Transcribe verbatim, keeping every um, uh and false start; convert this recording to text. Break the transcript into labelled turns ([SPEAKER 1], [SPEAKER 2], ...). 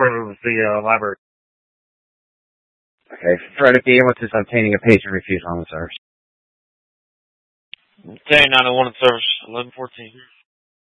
[SPEAKER 1] front of the uh, library.
[SPEAKER 2] Okay. Fred, if what's this obtaining a patient refusal on the service?
[SPEAKER 3] Day nine oh one in service, eleven fourteen.